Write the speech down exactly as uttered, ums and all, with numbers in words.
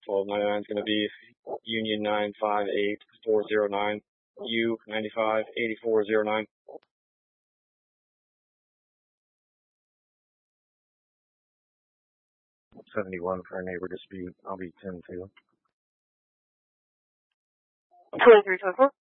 twelve ninety-nine is going to be Union nine five eight four zero nine, U ninety-five eighty-four oh nine. seventy-one for a neighbor dispute. I'll be ten two. twenty-three twenty-four.